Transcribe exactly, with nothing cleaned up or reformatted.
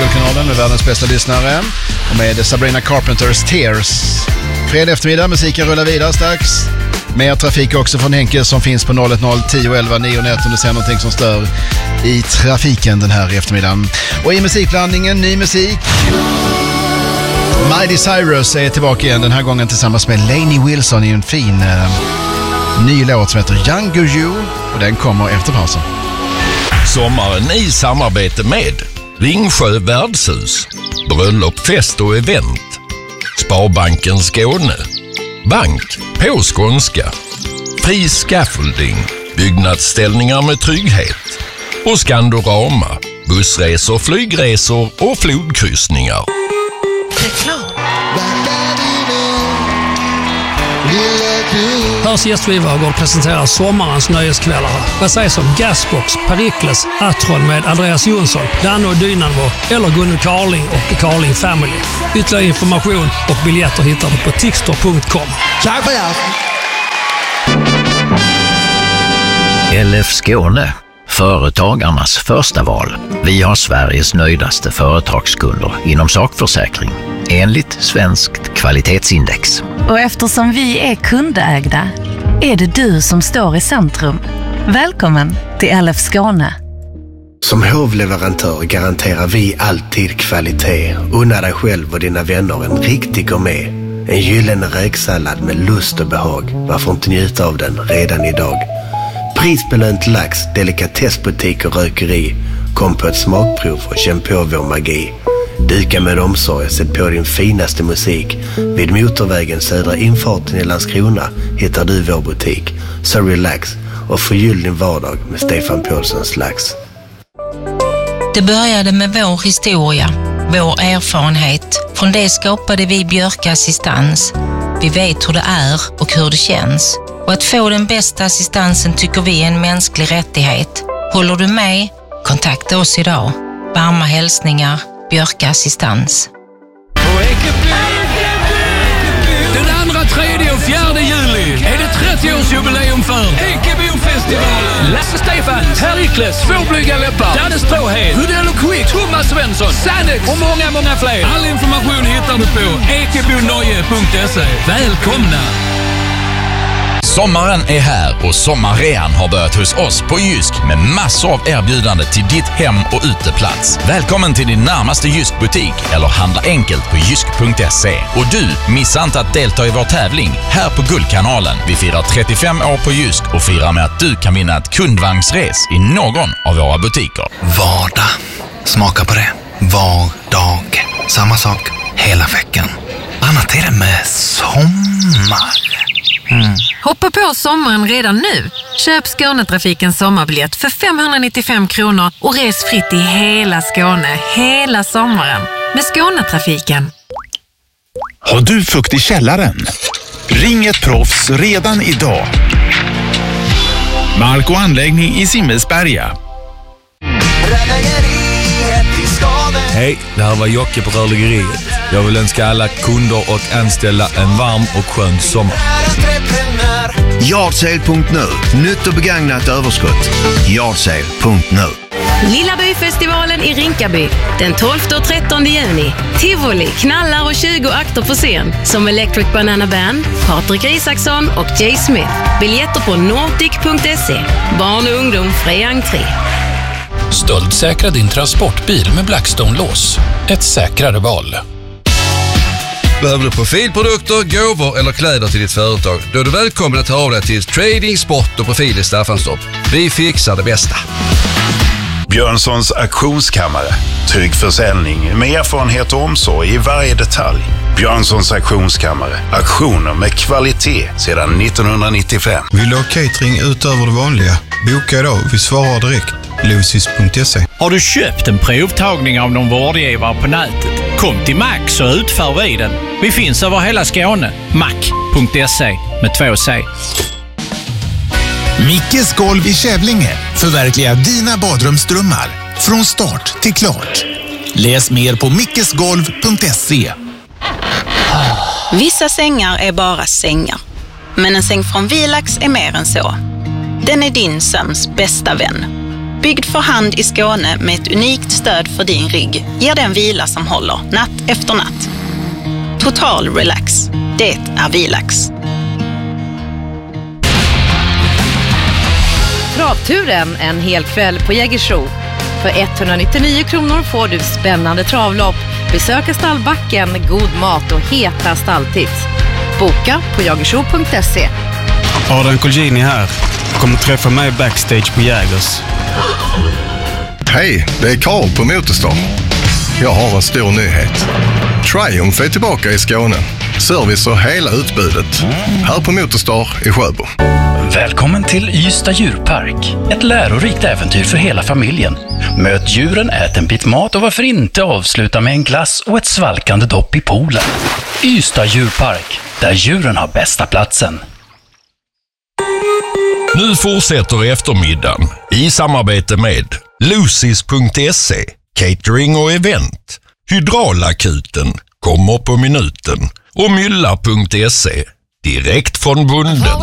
Guldkanalen med världens bästa lyssnare och med Sabrina Carpenters Tears. Fredag eftermiddag, musiken rullar vidare strax. Mer trafik också från Henke som finns på noll ett noll tio elva nio nio om du ser någonting som stör i trafiken den här eftermiddagen. Och i musikblandningen, ny musik. Miley Cyrus är tillbaka igen, den här gången tillsammans med Lainey Wilson i en fin uh, ny låt som heter Younger You, och den kommer efter pausen. Sommaren i samarbete med Ringsjö värdshus, bröllop, fest och event, Sparbanken Skåne, bank på skånska, fri scaffolding, byggnadsställningar med trygghet och Skandorama, bussresor, flygresor och flodkryssningar. Hörs gästvivagård presenterar sommarens nöjeskvällar. Vad sägs om Gasbox, Perikles, Atron med Andreas Jonsson, Danne och Dynamo eller Gunnar Carling och Carling Family. Ytterligare information och biljetter hittar du på tixter punkt com. Tack för det! L F Skåne, företagarnas första val. Vi har Sveriges nöjdaste företagskunder inom sakförsäkring, enligt Svenskt kvalitetsindex. Och eftersom vi är kundägda är det du som står i centrum. Välkommen till L F Skåne. Som hovleverantör garanterar vi alltid kvalitet. Unna dig själv och dina vänner en riktig gourmet. En gyllene räksallad med lust och behag. Varför inte njuta av den redan idag? Prisbelönt lax, delikatessbutik och rökeri. Kom på ett smakprov och känn på vår magi. Dyka med omsorg och sätt på din finaste musik. Vid motorvägen södra infarten i Landskrona hittar du vår butik. Så relax och förgyll din vardag med Stefan Paulssons lax. Det började med vår historia, vår erfarenhet. Från det skapade vi Björka Assistans. Vi vet hur det är och hur det känns. Och att få den bästa assistansen tycker vi är en mänsklig rättighet. Håller du med? Kontakta oss idag. Varma hälsningar, Björka Assistans. Den andra, tredje och fjärde juli är det trettioårsjubileum för Ekebofestivalen. Lasse Stefan, Perikles, Tvåblyga läppar, Danne Stråhed, Hudell och Quick, Thomas Svensson, Sannex och många, många fler. All information hittar du på ekebonoje punkt se. Välkomna! Sommaren är här och sommarrean har börjat hos oss på Jysk med massor av erbjudande till ditt hem- och uteplats. Välkommen till din närmaste Jysk-butik eller handla enkelt på jysk punkt se. Och du, missa inte att delta i vår tävling här på Guldkanalen. Vi firar trettiofem år på Jysk och firar med att du kan vinna ett kundvagnsres i någon av våra butiker. Vardag. Smaka på det. Var dag. Samma sak hela veckan. Annat är det med sommar. Mm. Hoppa på sommaren redan nu. Köp Skånetrafikens sommarbiljett för femhundranittiofem kronor och res fritt i hela Skåne hela sommaren med Skånetrafiken. Har du fukt i källaren? Ring ett proffs redan idag. Mark och anläggning i Simmelsberga. Hej, det här var Jocke på Rörläggeriet. Jag vill önska alla kunder och anställda en varm och skön sommar. Yardsale punkt nu. Nytt och begagnat överskott. Yardsale punkt nu. Lillabyfestivalen i Rinkaby. Den tolfte och trettonde juni. Tivoli, knallar och tjugo akter på scen. Som Electric Banana Band, Patrik Isaksson och Jay Smith. Biljetter på nordic punkt se. Barn och ungdom fri entré. Stöldsäkra din transportbil med Blackstone-lås. Ett säkrare val. Behöver du profilprodukter, gåvor eller kläder till ditt företag? Då är du välkommen att ta av dig till Trading, Sport och Profil i Staffanstorp. Vi fixar det bästa. Björnssons auktionskammare. Trygg försäljning med erfarenhet och omsorg i varje detalj. Björnssons auktionskammare. Auktioner med kvalitet sedan nittonhundranittiofem. Vill du ha catering utöver det vanliga? Boka idag, vi svarar direkt. Lucis punkt se. Har du köpt en provtagning av någon vårdgivare på nätet? Kom till Max och utför vi den. Vi finns över hela Skåne. mac punkt se med två C. Mickes golv i Kävlinge. Förverkliga dina badrumsdrömmar. Från start till klart. Läs mer på mickesgolv punkt se. Vissa sängar är bara sängar. Men en säng från Vilax är mer än så. Den är din sömns bästa vän. Byggd för hand i Skåne med ett unikt stöd för din rygg ger den vila som håller natt efter natt. Total relax. Det är Vilax. Travturen en hel kväll på Jägersro. För etthundranittionio kronor får du spännande travlopp, besöka stallbacken, god mat och heta stalltips. Boka på jagersro punkt se. Adrian Colgjini här. Kommer träffa mig backstage på Jägers. Hej, det är Karl på Motorstar. Jag har en stor nyhet. Triumph är tillbaka i Skåne. Service och hela utbudet. Här på Motorstar i Sjöbo. Välkommen till Ystad djurpark. Ett lärorikt äventyr för hela familjen. Möt djuren, ät en bit mat och varför inte avsluta med en glass och ett svalkande dopp i poolen. Ystad djurpark, där djuren har bästa platsen. Nu fortsätter eftermiddagen i samarbete med Lucys punkt se, catering och event. Hydraulakuten kommer på minuten och Mylla punkt se, direkt från bonden.